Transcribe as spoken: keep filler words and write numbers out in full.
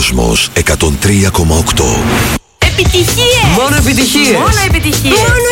Κόσμος εκατόν τρία κόμμα οκτώ. Επιτυχίες! Μόνο επιτυχίες! Μόνο επιτυχίες! Μόνο